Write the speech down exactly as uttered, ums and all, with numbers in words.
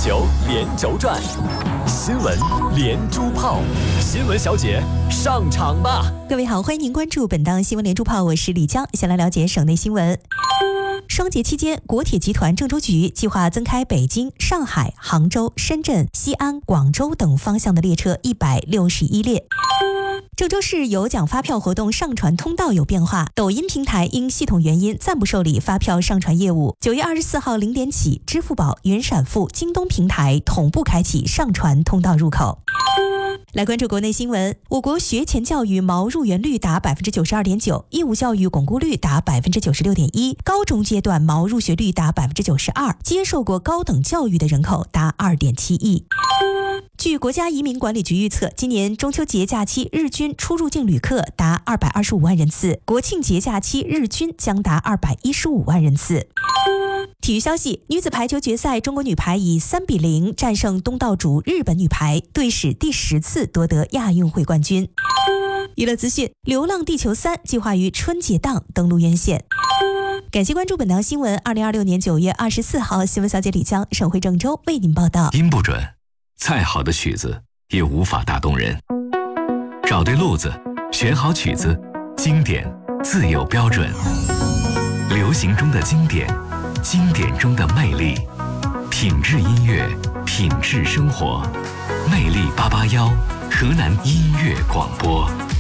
球连轴转，新闻连珠炮，新闻小姐上场吧！ 各位好，欢迎您关注本档新闻连珠炮，我是李江，先来了解省内新闻。双节期间，国铁集团郑州局计划增开北京、上海、杭州、深圳、西安、广州等方向的列车一百六十一列。郑州市有奖发票活动上传通道有变化，抖音平台因系统原因暂不受理发票上传业务。九月二十四号零点起，支付宝、云闪付、京东平台同步开启上传通道入口。来关注国内新闻，我国学前教育毛入园率达百分之九十二点九，义务教育巩固率达百分之九十六点一，高中阶段毛入学率达百分之九十二，接受过高等教育的人口达二点七亿。据国家移民管理局预测，今年中秋节假期日均出入境旅客达二百二十五万人次，国庆节假期日均将达二百一十五万人次。体育消息，女子排球决赛，中国女排以三比零战胜东道主日本女排，队史第十次夺得亚运会冠军。娱乐资讯，《流浪地球三》计划于春节档登陆院线。感谢关注本档新闻。二零二六年九月二十四号，新闻小姐李江，省会郑州为您报道。 音不准，再好的曲子也无法打动人。找对路子，选好曲子，经典自有标准。流行中的经典，经典中的魅力，品质音乐，品质生活。魅力八八幺，河南音乐广播。